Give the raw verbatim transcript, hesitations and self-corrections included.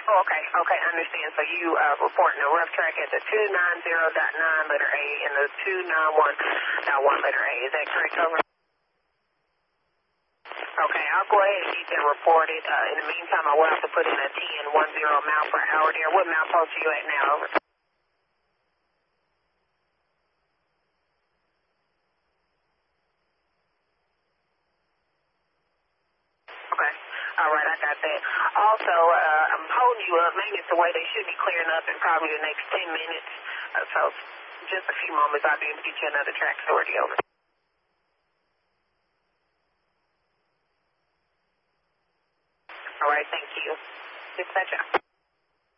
Oh, okay, okay, I understand. So you uh, reporting a rough track at the two nine zero dot nine letter A and the two nine one dot one letter A. Is that correct, over? Okay, I'll go ahead and get that reported. Uh, in the meantime, I will have to put in a ten one zero mile per hour there. What mile post are you at now, over? Okay. All right, I got that. Also, uh, I'm holding you up. Maintenance away. They should be clearing up in probably the next ten minutes. Uh, so just a few moments, I'll be able to get you another track authority, over. All right, thank you. Dispatcher.